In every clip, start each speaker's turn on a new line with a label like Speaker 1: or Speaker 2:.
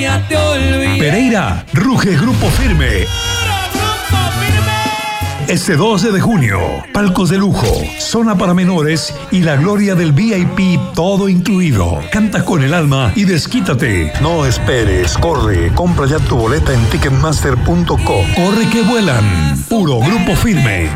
Speaker 1: ya te olvidé.
Speaker 2: Pereira, ruge Grupo Firme. Este 12 de junio, palcos de lujo, zona para menores y la gloria del VIP, todo incluido. Canta con el alma y desquítate. No esperes, corre, compra ya tu boleta en ticketmaster.com. Corre que vuelan, puro Grupo Firme.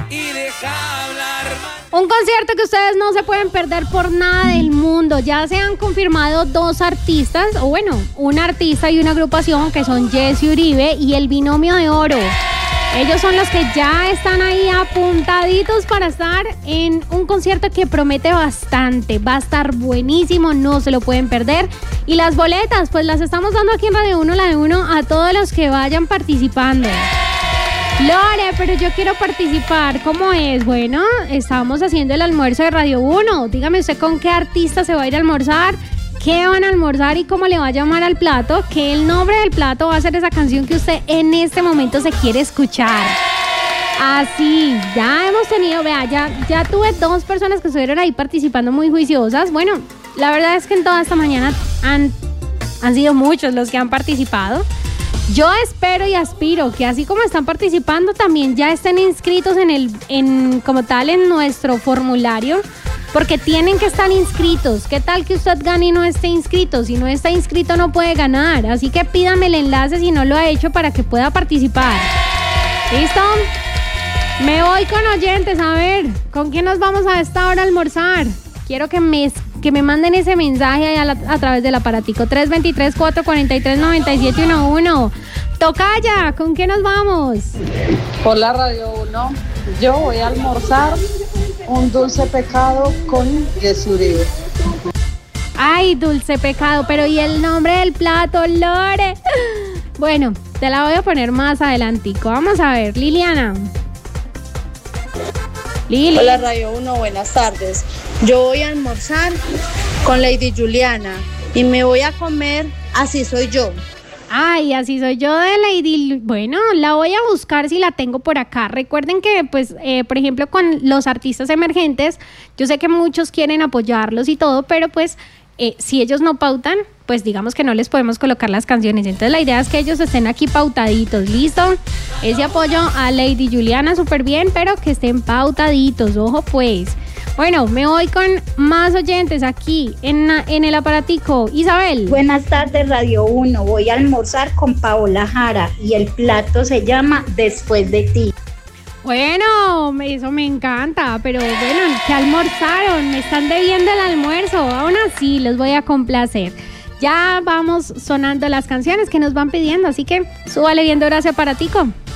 Speaker 3: Un concierto que ustedes no se pueden perder por nada del mundo. Ya se han confirmado 2 artistas, o bueno, un artista y una agrupación que son Jesse Uribe y el Binomio de Oro. Ellos son los que ya están ahí apuntaditos para estar en un concierto que promete bastante. Va a estar buenísimo, no se lo pueden perder. Y las boletas, pues las estamos dando aquí en Radio 1, la de 1, a todos los que vayan participando. Lore, pero yo quiero participar. ¿Cómo es? Bueno, estamos haciendo el almuerzo de Radio 1. Dígame usted con qué artista se va a ir a almorzar, qué van a almorzar y cómo le va a llamar al plato, que el nombre del plato va a ser esa canción que usted en este momento se quiere escuchar. Así, ya hemos tenido, vea, ya tuve 2 personas que estuvieron ahí participando muy juiciosas. Bueno, la verdad es que en toda esta mañana han sido muchos los que han participado. Yo espero y aspiro que así como están participando también ya estén inscritos como tal en nuestro formulario, porque tienen que estar inscritos. ¿Qué tal que usted gane y no esté inscrito? Si no está inscrito no puede ganar, así que pídame el enlace si no lo ha hecho para que pueda participar. ¿Listo? Me voy con oyentes, a ver, ¿con quién nos vamos a esta hora a almorzar? Quiero que me manden ese mensaje a través del aparatico 323-443-9711. Tocaya, ¿con qué nos vamos?
Speaker 4: Por la Radio 1, yo voy a almorzar un dulce pecado con Jesse Uribe.
Speaker 3: Ay, dulce pecado, pero ¿y el nombre del plato, Lore? Bueno, te la voy a poner más adelantico. Vamos a ver, Liliana. Lili.
Speaker 4: Hola Radio 1, buenas tardes. Yo voy a almorzar con Lady Juliana y me voy a comer Así Soy Yo.
Speaker 3: Ay, Así Soy Yo de Lady. Bueno, la voy a buscar si la tengo por acá. Recuerden que, pues, por ejemplo, con los artistas emergentes, yo sé que muchos quieren apoyarlos y todo, pero pues, si ellos no pautan, pues digamos que no les podemos colocar las canciones. Entonces la idea es que ellos estén aquí pautaditos, ¿listo? Ese apoyo a Lady Juliana súper bien, pero que estén pautaditos, ojo pues. Bueno, me voy con más oyentes aquí en el aparatico. Isabel.
Speaker 5: Buenas tardes, Radio 1. Voy a almorzar con Paola Jara y el plato se llama Después de ti.
Speaker 3: Bueno, eso me encanta, pero bueno, ¿qué almorzaron? Me están debiendo el almuerzo. Aún así, los voy a complacer. Ya vamos sonando las canciones que nos van pidiendo, así que súbale viendo gracias aparatico.